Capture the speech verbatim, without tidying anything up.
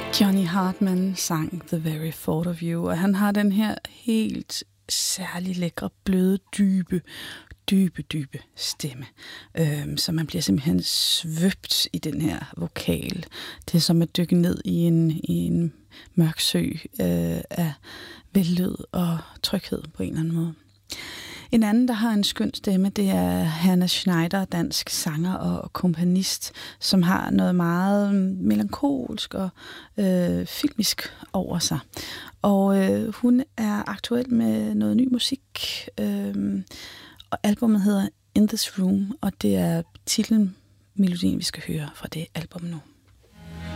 Johnny Hartman sang The Very Thought of You, og han har den her helt særlig lækre, bløde, dybe, dybe, dybe stemme. Øhm, så man bliver simpelthen svøbt i den her vokal. Det er som at dykke ned i en, i en mørk sø øh, af vellyd og tryghed på en eller anden måde. En anden, der har en skøn stemme, det er Hannah Schneider, dansk sanger og komponist, som har noget meget melankolsk og øh, filmisk over sig. Og øh, hun er aktuel med noget ny musik, øh, og albumet hedder In This Room, og det er titelmelodien, vi skal høre fra det album nu.